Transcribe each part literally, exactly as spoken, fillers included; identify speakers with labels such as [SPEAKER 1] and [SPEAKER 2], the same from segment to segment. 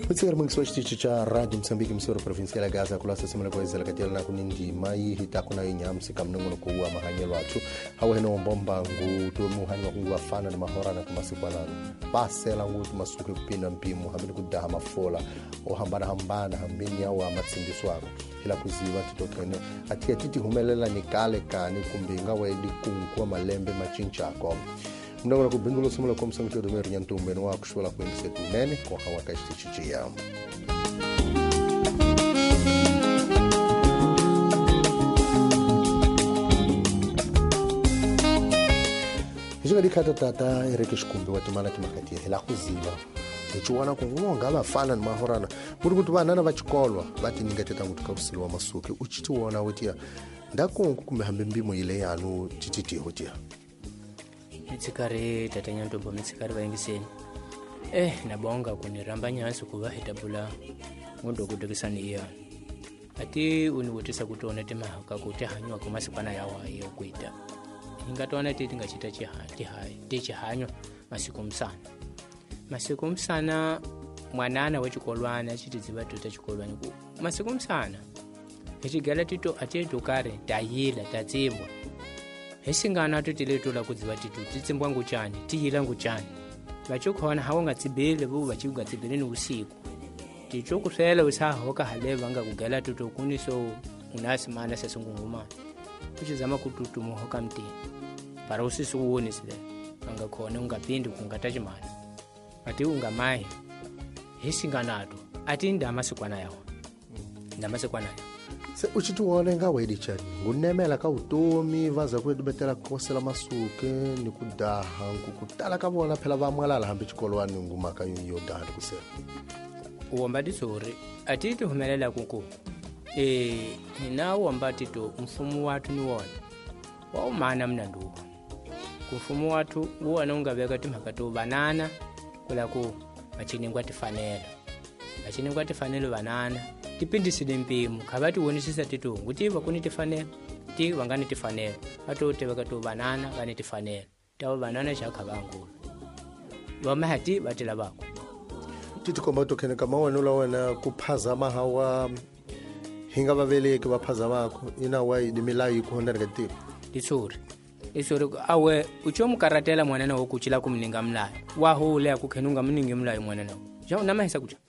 [SPEAKER 1] Mutsikari mwengiswa chitichi cha Radio Msambiki msoro provincial ya Gaza kulasa simula kwa izela katila na kunindi mai hitaku na inyamsi kamnungu nukuwa mahanyelo watu hawa heno mbomba ngu tuwe muhanyi wa kungu wafana na mahora na kumasipa nanu basela ngu tumasuke kupina mpimu hambini kudaha mafola o hambana hambana hambini ya wa matsindi swaru hila kuziva titokene atia titi humelela nikale kani kumbinga wa ili kunguwa malembe machincha ako mnawala kubindulo simula kwa msambiki wa dumeri nyantumbe na wakushwala kwenye setu nene kwa hawa kashtichichi yao. Njiga dikata tata ereke shikumbi watumana kimakati ya hila kuziva nichuwana kunguonga abafana na mahorana muri kuti vanana vachikolwa vati ningateta kuti kausilo wa masuke uchitiwona wetia ndakongu kumehambe mbimo ile yanu tititi hotia
[SPEAKER 2] mitsikari tatanya ntombo mitsikari vaingiseni eh nabonga kuniramba nyansi kuva hitabula ngondo kudikisani iya ati uniwotisa kutona temahaka kuti hanywa kumasipana yawa iyo kuita ingatona titi ngachita chihati hai tichihanywa masiku msana masiku msana mwanana wechikolwana chitiziva tuta chikolwana ku masiku msana hechigala tito ateto kare tayila tatsibwa hesingana tutiletula kudziva titu titsimbwa nguchani tiyila nguchani vachokhona hawo ngatsibele vu vachiga tsibeleni usiku ticho kusela usahoka haleva ngakugala tuto kuniso unasimana sesungunguma kuchizama kututumo hoka mtini para usisuone sile angakhona ungapindi kungatachimana ati ungamai hesinganato ati ndamasikwana yawo ndamasikwana
[SPEAKER 1] se uchituone ngawe dichani ngunemela ka utomi vaza kwedu betela kosela masuke ni kudaha ngukutala kabona phela vamwalala hambe chikolwani ngumaka yo danda kusela
[SPEAKER 2] uomba disori atiti humelela kuku eh ninawo ombati to mfumu watu ni wona wa umana mnanduko kufumu watu uona ungabeka timakato banana kula ku machiningwa tifanela machiningwa tifanela banana tipindisile mpimo khabati wonisisa titu nguti vakuni tifanela ti vangani tifanela atote vakato banana vani tifanela tawo banana shakha bangulu vamahati batela bako
[SPEAKER 1] titi komba tokene kama wanula wana kuphazama hawa hinga vaveleki vaphazama ko ina wai dimilayi kuhonda ngati
[SPEAKER 2] tisuri isuri awe uchomukaratela mwanana wokuchila kumninga mlayo wahule akukhenunga mningi mlayo mwanana ja unamahisa kucha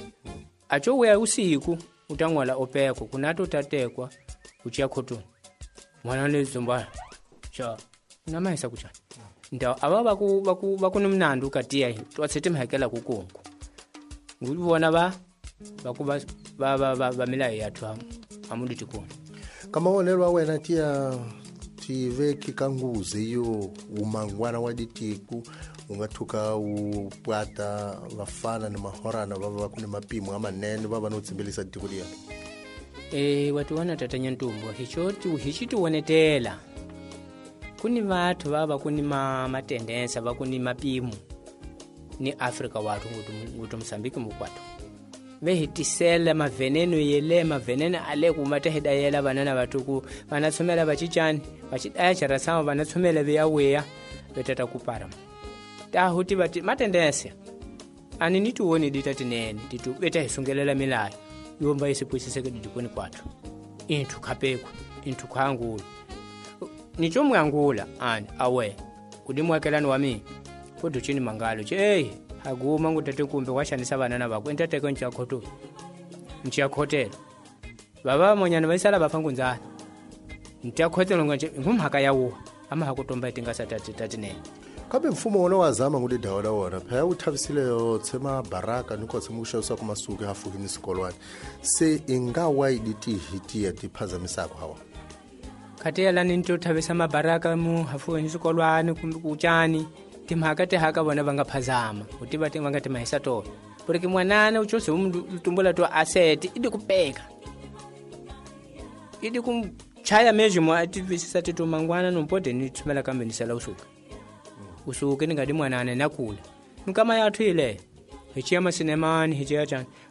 [SPEAKER 2] acho we usiku utangwala opeko kunato tatekwa uchia khoto mwana lezomba cha unamahisa kucha nda aba baku baku bakunomnandu katia twatsete mahekela kukonko ngubona ba bakuba ba ba bamilayo yathu amundi tikona
[SPEAKER 1] kama wonelwa wena tia tive kikanguze yo umangwana wa ditiku ungathuka upwata vafana na mahorana baba bakune mapimo amanene baba notsimbelisa dikulia
[SPEAKER 2] eh watu wana tatanya ntumbo hichoti hichiti wonetela kuni vathu baba kuni ma matendensa bakuni mapimo ni Africa watu ngutu Msambiki mukwato vehitisela maveneno yele maveneno ale kumatahida yela banana batuku banatsomela bachichani bachidaya charasama banatsomela beyaweya betata kupara ta huti bati matendense ani nituone ditati nene ditu beta hisungelela milayo yomba isipwisiseke didikoni kwathu into khapeko into khangula nicho mwangula ani awe kudimwakelani wami fodo chini mangalo che hey aguma ngutate kumbe washanisa banana bako entateko ncha khoto ncha hotel baba monyana baisala bafangunza ncha hotel nganje ngumhaka yawo ama hakutomba itingasa tati tati ne
[SPEAKER 1] kabe mfumo wona wazama ngudi dawada wona phaya uthavisile yo tsema baraka niko tsemusha usa kumasuke hafu hini sikolwani se ingawa iditi hitia tiphazamisako hawa
[SPEAKER 2] khatela ninto thavisa mabaraka mu hafu hini sikolwani kuchani timhakate haka bona vangaphazama uti bati vangati mahisa to porque mwanana uchose umtumbola to asset idi kupeka idi kumchaya meji mo ativisisa titu mangwana nompode ni tsumela kambe nisela usuka usuke ngadi mwanana nakula nkama yathu ile hichiyama sinemani hichiya chani